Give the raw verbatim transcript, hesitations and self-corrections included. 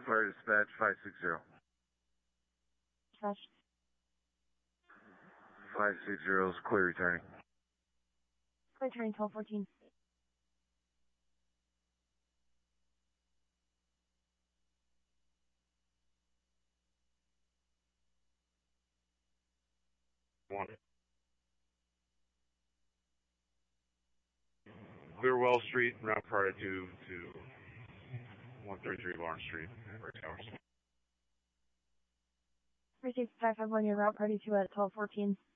Fire dispatch five six zero. Dispatch. five six zero is clear returning. Clear returning twelve fourteen. One. Clearwell Street, route prior to to one thirty-three Lawrence Street, Amber Towers. Received five five one, your route party two at twelve fourteen.